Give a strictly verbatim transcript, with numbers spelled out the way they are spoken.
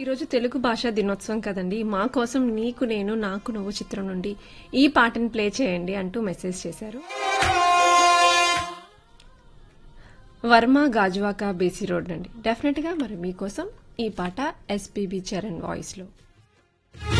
ఈరోజు తెలుగు భాషా దినోత్సవం కదండి. మా కోసం నీకు నేను నాకు నువ్వు చిత్రం నుండి ఈ పాటను ప్లే చేయండి అంటూ మెసేజ్ చేశారు. వర్మ గాజువాక బేసి రోడ్ నుండి. డెఫినెట్ గా మరి మీకోసం ఈ పాట ఎస్పీబీ చరణ్ వాయిస్ లో.